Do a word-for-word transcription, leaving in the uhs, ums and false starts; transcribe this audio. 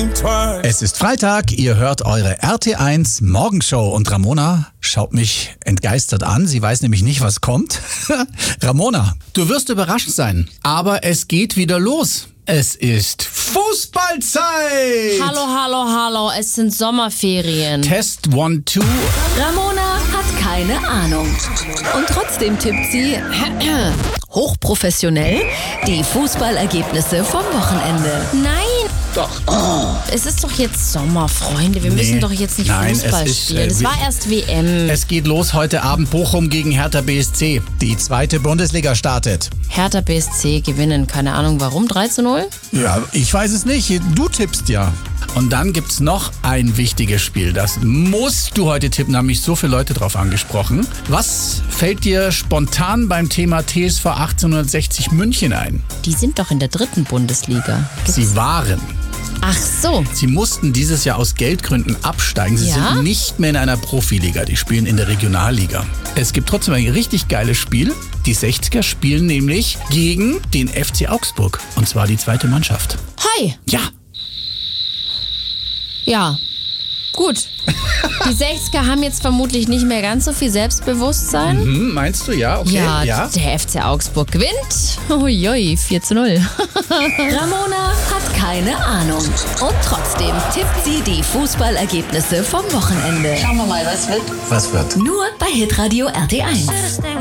think twice. Es ist Freitag, ihr hört eure R T eins Morgenshow und Ramona schaut mich entgeistert an. Sie weiß nämlich nicht, was kommt. Ramona, du wirst überrascht sein, aber es geht wieder los. Es ist Fußballzeit! Hallo, hallo, hallo, es sind Sommerferien. Test one, two. Ramona hat keine Ahnung. Und trotzdem tippt sie hochprofessionell die Fußballergebnisse vom Wochenende. Nein! Doch. Oh. Es ist doch jetzt Sommer, Freunde. Wir Nee. müssen doch jetzt nicht Nein, Fußball es ist, spielen. äh, Es war erst W M. Es geht los heute Abend. Bochum gegen Hertha B S C. Die zweite Bundesliga startet. Hertha B S C gewinnen, keine Ahnung warum, drei zu null? Ja, ich weiß es nicht. Du tippst ja. Und dann gibt's noch ein wichtiges Spiel. Das musst du heute tippen. Da haben mich so viele Leute drauf angesprochen. Was fällt dir spontan beim Thema T S V achtzehnhundertsechzig München ein? Die sind doch in der dritten Bundesliga. Gibt's- Sie waren. Ach so. Sie mussten dieses Jahr aus Geldgründen absteigen. Sie Ja? sind nicht mehr in einer Profiliga. Die spielen in der Regionalliga. Es gibt trotzdem ein richtig geiles Spiel. Die sechziger spielen nämlich gegen den F C Augsburg. Und zwar die zweite Mannschaft. Hi. Ja. Ja. Gut. Die sechziger haben jetzt vermutlich nicht mehr ganz so viel Selbstbewusstsein. Hm, meinst du? Ja, okay. Ja, der F C Augsburg gewinnt. Uiui, vier zu null. Ramona hat keine Ahnung. Und trotzdem tippt sie die Fußballergebnisse vom Wochenende. Schauen wir mal, was wird. Was wird? Nur bei Hitradio R T eins.